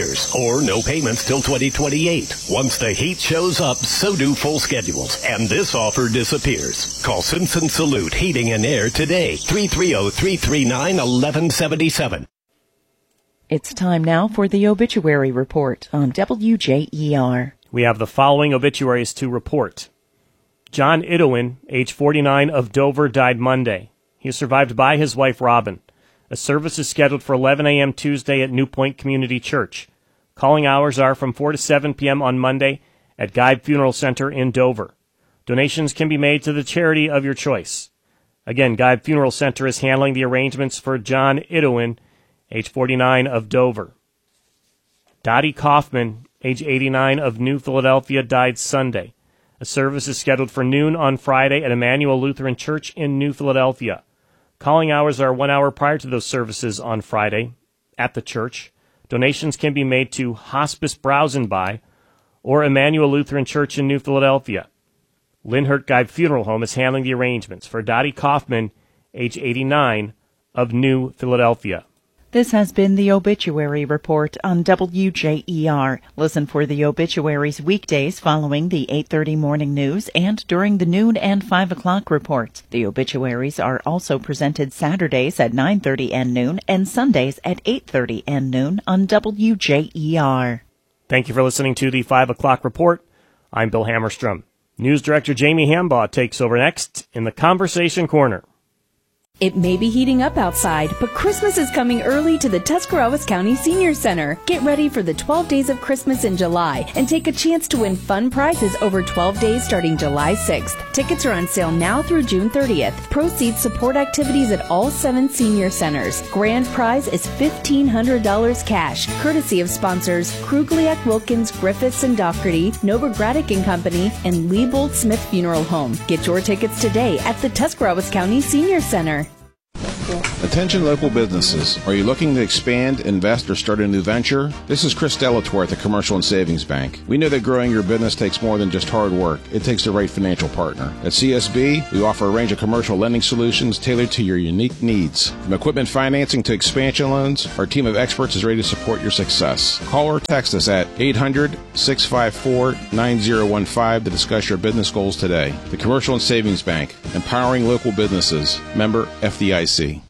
or no payments till 2028. Once the heat shows up, so do full schedules, and this offer disappears. Call Simpson Salute Heating and Air today, 330-339-1177. It's time now for the obituary report on WJER. We have the following obituaries to report. John Idowin, age 49, of Dover, died Monday. He is survived by his wife, Robin. A service is scheduled for 11 a.m. Tuesday at New Point Community Church. Calling hours are from 4 to 7 p.m. on Monday at Guide Funeral Center in Dover. Donations can be made to the charity of your choice. Again, Guide Funeral Center is handling the arrangements for John Idowin, age 49, of Dover. Dottie Kaufman, age 89, of New Philadelphia, died Sunday. A service is scheduled for noon on Friday at Emmanuel Lutheran Church in New Philadelphia. Calling hours are 1 hour prior to those services on Friday at the church. Donations can be made to Hospice Browse and Buy or Emmanuel Lutheran Church in New Philadelphia. Linhart Guide Funeral Home is handling the arrangements for Dottie Kaufman, age 89, of New Philadelphia. This has been the Obituary Report on WJER. Listen for the obituaries weekdays following the 8:30 morning news and during the noon and 5 o'clock reports. The obituaries are also presented Saturdays at 9:30 and noon and Sundays at 8:30 and noon on WJER. Thank you for listening to the 5 o'clock report. I'm Bill Hammerstrom. News Director Jamie Hambaugh takes over next in the Conversation Corner. It may be heating up outside, but Christmas is coming early to the Tuscarawas County Senior Center. Get ready for the 12 Days of Christmas in July and take a chance to win fun prizes over 12 days starting July 6th. Tickets are on sale now through June 30th. Proceeds support activities at all 7 senior centers. Grand prize is $1,500 cash, courtesy of sponsors Krugliak, Wilkins, Griffiths and Dougherty, Novogradac and Company, and Liebold Smith Funeral Home. Get your tickets today at the Tuscarawas County Senior Center. Attention local businesses. Are you looking to expand, invest, or start a new venture? This is Chris Delatorre at the Commercial and Savings Bank. We know that growing your business takes more than just hard work. It takes the right financial partner. At CSB, we offer a range of commercial lending solutions tailored to your unique needs. From equipment financing to expansion loans, our team of experts is ready to support your success. Call or text us at 800-654-9015 to discuss your business goals today. The Commercial and Savings Bank, empowering local businesses. Member FDIC.